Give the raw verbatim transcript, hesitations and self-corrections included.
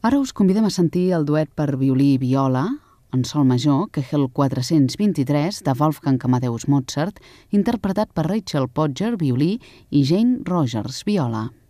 Ara us convidem a sentir el duet per violí i viola, en sol major, Kegel quatre-cents vint-i-tres, de Wolfgang Amadeus Mozart, interpretat per Rachel Podger, violí, i Jane Rogers, viola.